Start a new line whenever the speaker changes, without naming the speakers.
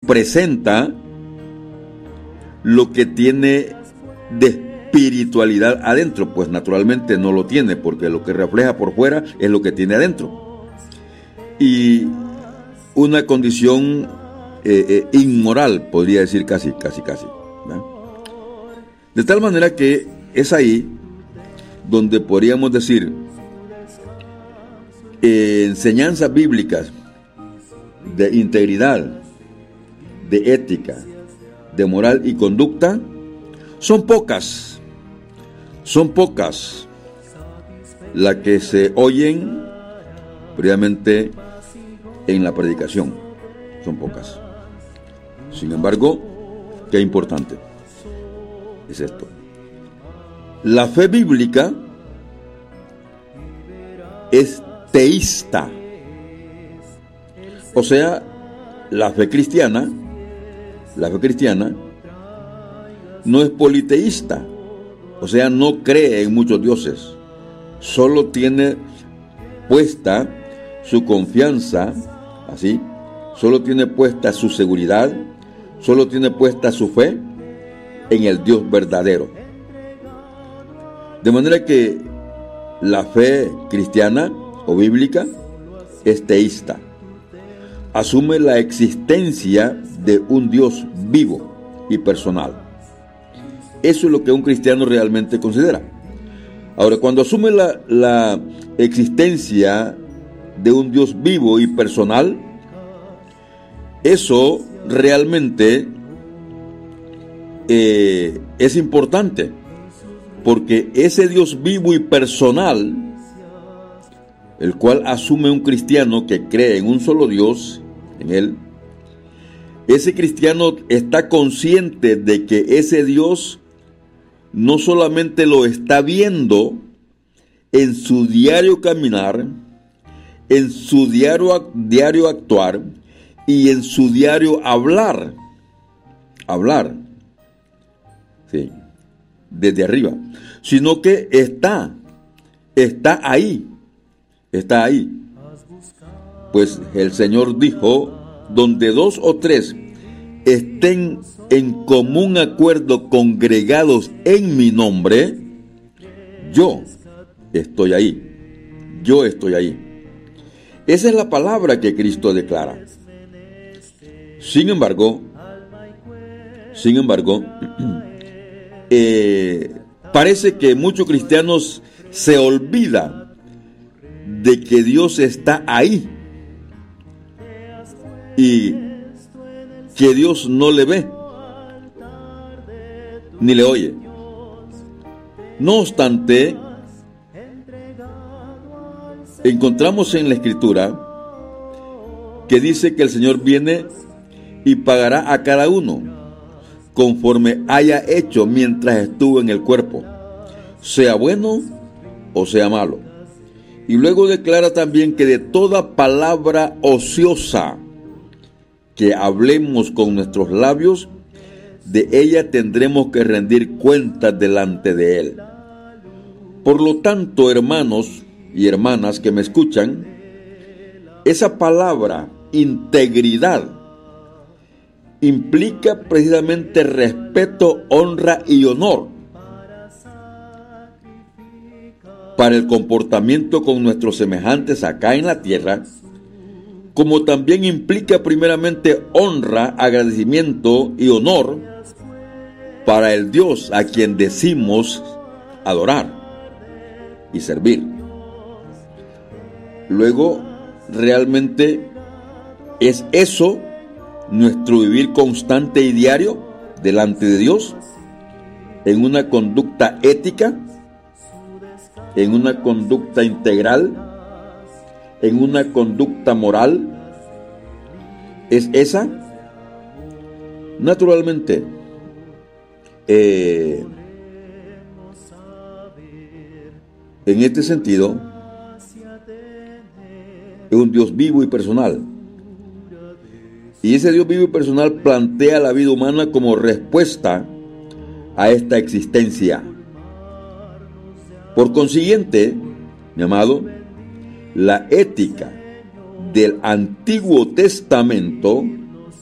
presenta lo que tiene de espiritualidad adentro. Pues naturalmente no lo tiene, porque lo que refleja por fuera es lo que tiene adentro. Y una condición inmoral, podría decir casi, ¿verdad? De tal manera que es ahí donde podríamos decir enseñanzas bíblicas de integridad, de ética, de moral y conducta, son pocas las que se oyen previamente en la predicación. Son pocas. Sin embargo, qué importante es esto. La fe bíblica es teísta. O sea, la fe cristiana no es politeísta. O sea, no cree en muchos dioses. Solo tiene puesta su confianza, así, solo tiene puesta su seguridad, solo tiene puesta su fe en el Dios verdadero. De manera que la fe cristiana o bíblica es teísta. Asume la existencia de un Dios vivo y personal. Eso es lo que un cristiano realmente considera. Ahora, cuando asume la existencia de un Dios vivo y personal, eso realmente es importante, porque ese Dios vivo y personal, el cual asume un cristiano que cree en un solo Dios, en Él, ese cristiano está consciente de que ese Dios no solamente lo está viendo en su diario caminar, en su diario actuar y en su diario hablar, sí, desde arriba, sino que está ahí. Pues el Señor dijo: donde 2 o 3 estén en común acuerdo congregados en mi nombre, yo estoy ahí. Esa es la palabra que Cristo declara. Sin embargo, parece que muchos cristianos se olvidan de que Dios está ahí y que Dios no le ve ni le oye. No obstante, encontramos en la Escritura que dice que el Señor viene y pagará a cada uno conforme haya hecho mientras estuvo en el cuerpo, sea bueno o sea malo. Y luego declara también que de toda palabra ociosa que hablemos con nuestros labios, de ella tendremos que rendir cuentas delante de Él. Por lo tanto, hermanos y hermanas que me escuchan, esa palabra integridad implica precisamente respeto, honra y honor para el comportamiento con nuestros semejantes acá en la tierra, como también implica primeramente honra, agradecimiento y honor para el Dios a quien decimos adorar y servir. Luego, realmente es eso nuestro vivir constante y diario delante de Dios, en una conducta ética, en una conducta integral, en una conducta moral. ¿Es esa? Naturalmente, en este sentido, es un Dios vivo y personal. Y ese Dios vivo y personal plantea la vida humana como respuesta a esta existencia. Por consiguiente, mi amado, la ética del Antiguo Testamento